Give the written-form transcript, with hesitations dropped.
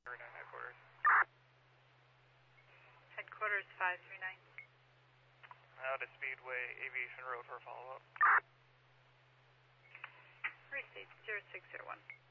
headquarters. Headquarters 539. Out at Speedway Aviation Road for follow-up. Restate 0601.